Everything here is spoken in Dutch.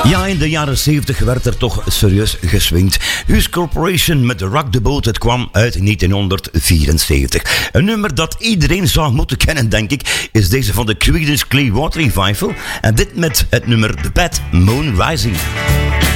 Ja, in de jaren 70 werd er toch serieus geswingd. Hues Corporation met Rock the Boat, het kwam uit 1974. Een nummer dat iedereen zou moeten kennen, denk ik, is deze van de Creedence Clearwater Revival. En dit met het nummer The Bad Moon Rising.